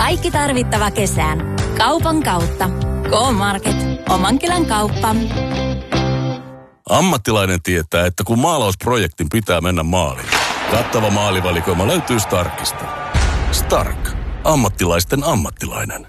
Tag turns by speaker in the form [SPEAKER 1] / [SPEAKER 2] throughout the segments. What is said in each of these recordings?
[SPEAKER 1] Kaikki tarvittava kesään. Kaupan kautta. K-Market. Oman kylän kauppa.
[SPEAKER 2] Ammattilainen tietää, että kun maalausprojektin pitää mennä maaliin, kattava maalivalikoima löytyy Starkista. Stark. Ammattilaisten ammattilainen.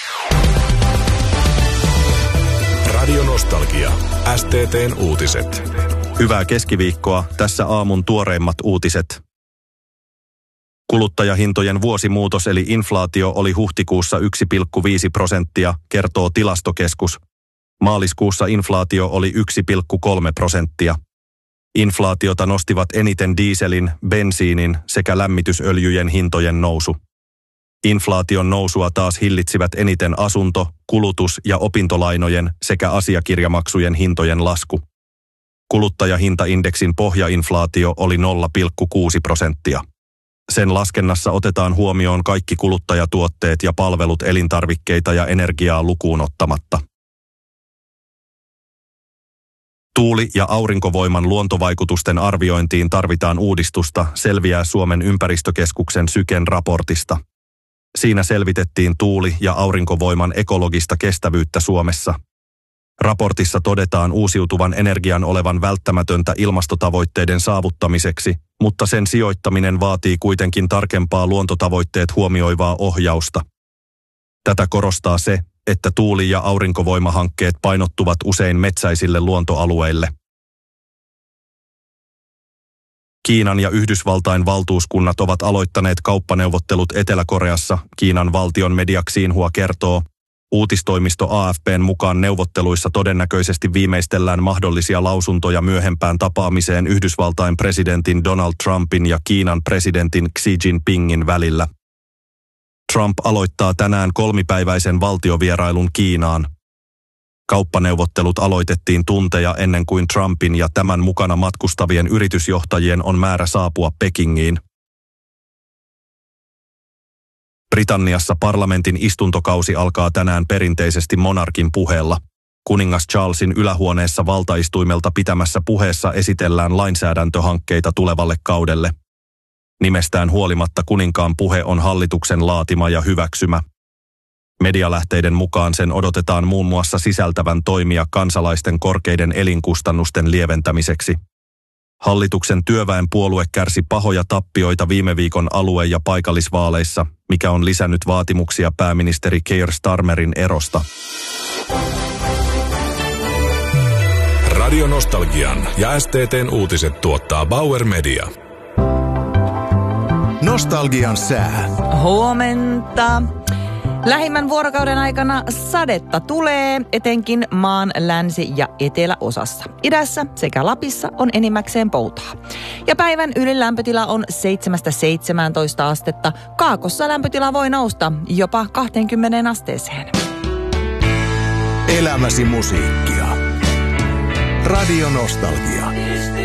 [SPEAKER 3] Radio Nostalgia. STT:n uutiset.
[SPEAKER 4] Hyvää keskiviikkoa. Tässä aamun tuoreimmat uutiset. Kuluttajahintojen vuosimuutos eli inflaatio oli huhtikuussa 1,5%, kertoo Tilastokeskus. Maaliskuussa inflaatio oli 1,3%. Inflaatiota nostivat eniten dieselin, bensiinin sekä lämmitysöljyjen hintojen nousu. Inflaation nousua taas hillitsivät eniten asunto-, kulutus- ja opintolainojen sekä asiakirjamaksujen hintojen lasku. Kuluttajahintaindeksin pohjainflaatio oli 0,6%. Sen laskennassa otetaan huomioon kaikki kuluttajatuotteet ja palvelut elintarvikkeita ja energiaa lukuun ottamatta. Tuuli- ja aurinkovoiman luontovaikutusten arviointiin tarvitaan uudistusta, selviää Suomen ympäristökeskuksen Syken raportista. Siinä selvitettiin tuuli- ja aurinkovoiman ekologista kestävyyttä Suomessa. Raportissa todetaan uusiutuvan energian olevan välttämätöntä ilmastotavoitteiden saavuttamiseksi, mutta sen sijoittaminen vaatii kuitenkin tarkempaa luontotavoitteet huomioivaa ohjausta. Tätä korostaa se, että tuuli- ja aurinkovoimahankkeet painottuvat usein metsäisille luontoalueille. Kiinan ja Yhdysvaltain valtuuskunnat ovat aloittaneet kauppaneuvottelut Etelä-Koreassa, Kiinan valtion media Xinhua kertoo. Uutistoimisto AFP:n mukaan neuvotteluissa todennäköisesti viimeistellään mahdollisia lausuntoja myöhempään tapaamiseen Yhdysvaltain presidentin Donald Trumpin ja Kiinan presidentin Xi Jinpingin välillä. Trump aloittaa tänään 3-päiväisen valtiovierailun Kiinaan. Kauppaneuvottelut aloitettiin tunteja ennen kuin Trumpin ja tämän mukana matkustavien yritysjohtajien on määrä saapua Pekingiin. Britanniassa parlamentin istuntokausi alkaa tänään perinteisesti monarkin puheella. Kuningas Charlesin ylähuoneessa valtaistuimelta pitämässä puheessa esitellään lainsäädäntöhankkeita tulevalle kaudelle. Nimestään huolimatta kuninkaan puhe on hallituksen laatima ja hyväksymä. Medialähteiden mukaan sen odotetaan muun muassa sisältävän toimia kansalaisten korkeiden elinkustannusten lieventämiseksi. Hallituksen työväenpuolue kärsi pahoja tappioita viime viikon alue- ja paikallisvaaleissa, mikä on lisännyt vaatimuksia pääministeri Keir Starmerin erosta.
[SPEAKER 3] Radio Nostalgian ja STT:n uutiset tuottaa Bauer Media.
[SPEAKER 5] Nostalgian sää.
[SPEAKER 6] Huomenta. Lähimmän vuorokauden aikana sadetta tulee etenkin maan länsi- ja eteläosassa. Idässä sekä Lapissa on enimmäkseen poutaa. Ja päivän ylin lämpötila on 7-17 astetta. Kaakossa lämpötila voi nousta jopa 20 asteeseen.
[SPEAKER 5] Elämäsi musiikkia. Radio Nostalgia.